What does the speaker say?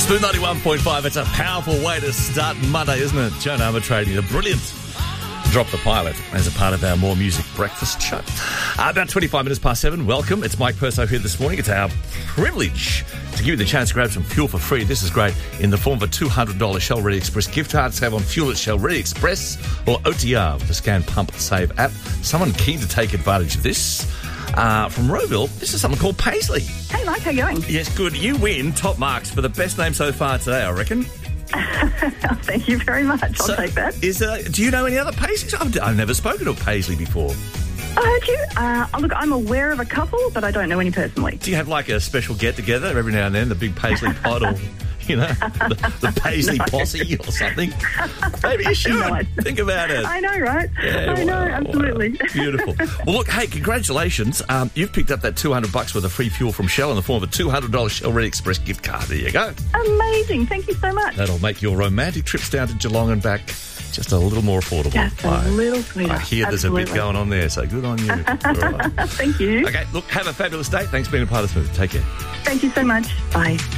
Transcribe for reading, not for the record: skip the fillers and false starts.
Smooth 91.5, it's a powerful way to start Monday, isn't it? Joan Armatrading, the brilliant Drop the Pilot as a part of our More Music Breakfast show. About 25 minutes past 7, welcome. It's Mike Purso here this morning. It's our privilege to give you the chance to grab some fuel for free. This is great in the form of a $200 Shell Ready Express gift card. Save on fuel at Shell Ready Express or OTR with the Scan Pump Save app. Someone keen to take advantage of this. From Rowville, this is something called Paisley. Hey, Mike, how you going? Yes, good. You win top marks for the best name so far today, I reckon. Thank you very much. I'll take that. Do you know any other Paisleys? I've never spoken to a Paisley before. I heard you. Look, I'm aware of a couple, but I don't know any personally. Do you have like a special get-together every now and then, the big Paisley pod or, you know, the Paisley posse or something? Maybe you should. No, think about it. I know, right? Yeah, I know, absolutely. Beautiful. Well, look, hey, congratulations. You've picked up that $200 worth of free fuel from Shell in the form of a $200 Shell Ready Express gift card. There you go. Amazing. Thank you so much. That'll make your romantic trips down to Geelong and back just a little more affordable. Just a little sweeter. I hear there's a bit going on there, so good on you. All right. Thank you. Okay, look, have a fabulous day. Thanks for being a part of Smooth. Take care. Thank you so much. Bye.